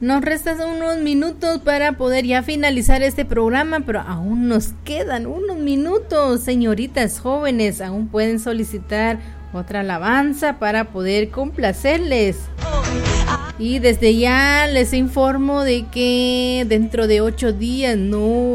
Nos restan unos minutos para poder ya finalizar este programa, pero aún nos quedan unos minutos. Señoritas jóvenes, aún pueden solicitar otra alabanza para poder complacerles. Y desde ya les informo de que dentro de 8 días no